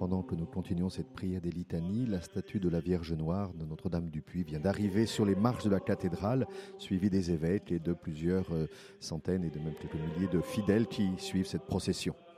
pendant que nous continuons cette prière des litanies, la statue de la Vierge Noire de Notre-Dame-du-Puy vient d'arriver sur les marches de la cathédrale, suivie des évêques et de plusieurs centaines et de même quelques milliers de fidèles qui suivent cette procession.